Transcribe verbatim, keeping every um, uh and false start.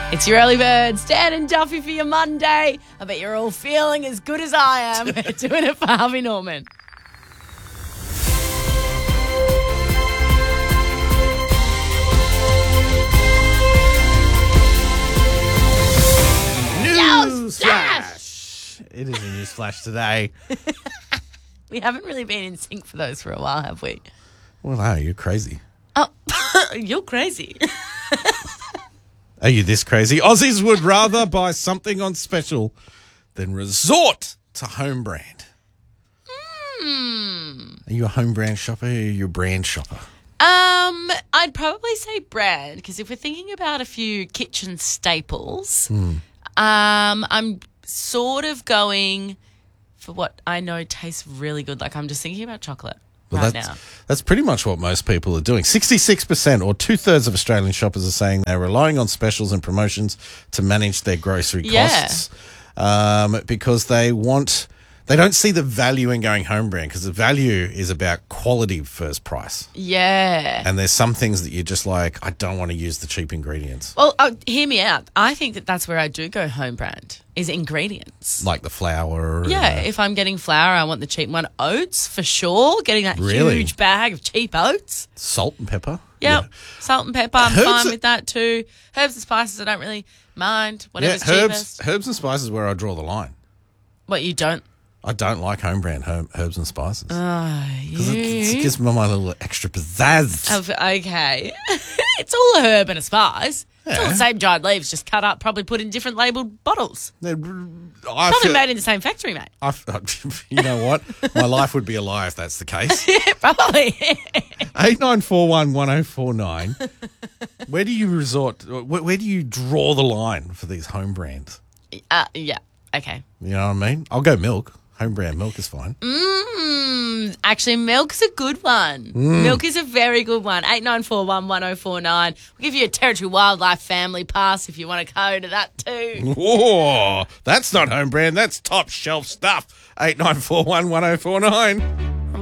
It's your early birds, Dan and Duffy for your Monday. I bet you're all feeling as good as I am. We're doing it for Harvey Norman. News flash. It is a news flash today. We haven't really been in sync for those for a while, have we? Well, no, you're crazy. Oh, you're crazy. Are you this crazy? Aussies would rather buy something on special than resort to home brand. Hmm. Are you a home brand shopper or are you a brand shopper? Um, I'd probably say brand, because if we're thinking about a few kitchen staples, Hmm. um, I'm sort of going for what I know tastes really good. Like, I'm just thinking about chocolate Well, right that's, now. that's pretty much what most people are doing. sixty-six percent or two-thirds of Australian shoppers are saying they're relying on specials and promotions to manage their grocery Yeah. costs um, because they want... They don't see the value in going home brand because the value is about quality first price. Yeah. And there's some things that you're just like, I don't want to use the cheap ingredients. Well, oh, hear me out. I think that that's where I do go home brand, is ingredients. Like the flour. Yeah, and, uh, if I'm getting flour, I want the cheap one. Oats, for sure. Getting that Really? huge bag of cheap oats. salt and pepper. Yep. Salt and pepper, I'm Herbs fine are- with that too. Herbs and spices, I don't really mind. Whatever's yeah, herbs, cheapest. herbs and spices is where I draw the line. What, you don't? I don't like home brand herb, herbs and spices. Oh, Because it, it you... gives me my little extra pizzazz. Of- Okay. It's all a herb and a spice. It's all Yeah. the same dried leaves, just cut up, probably put in different labelled bottles. I Probably feel, made in the same factory, mate. I, you know what? My life would be a lie if that's the case. Yeah, probably. eight nine four one one oh four nine. Where do you resort? Where, where do you draw the line for these home brands? uh, yeah, okay. You know what I mean? I'll go milk. Home brand milk is fine. Mmm. Actually, milk's a good one. Milk is a very good one. eight nine four one one oh four nine. We'll give you a Territory Wildlife Family Pass if you want to go to that too. Whoa, that's not home brand. That's top shelf stuff. eight nine four one one oh four nine.